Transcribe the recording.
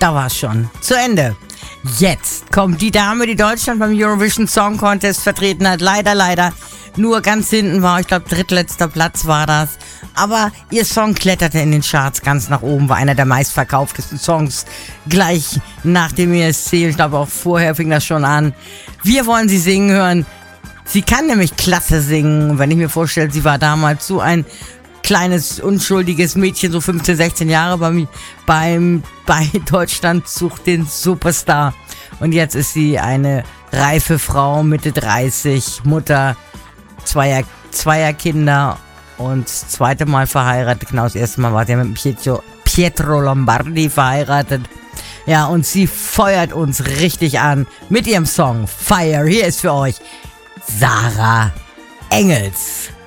da war's schon. Zu Ende. Jetzt kommt die Dame, die Deutschland beim Eurovision Song Contest vertreten hat. Leider nur ganz hinten war. Ich glaube, drittletzter Platz war das. Aber ihr Song kletterte in den Charts ganz nach oben. War einer der meistverkauftesten Songs gleich nach dem ESC. Ich glaube, auch vorher fing das schon an. Wir wollen sie singen hören. Sie kann nämlich klasse singen. Wenn ich mir vorstelle, sie war damals so ein kleines, unschuldiges Mädchen, so 15, 16 Jahre bei Deutschland sucht den Superstar. Und jetzt ist sie eine reife Frau, Mitte 30, Mutter zweier Kinder und das zweite Mal verheiratet. Genau, das erste Mal war sie mit Pietro Lombardi verheiratet. Ja, und sie feuert uns richtig an mit ihrem Song Fire. Hier ist für euch Sarah Engels.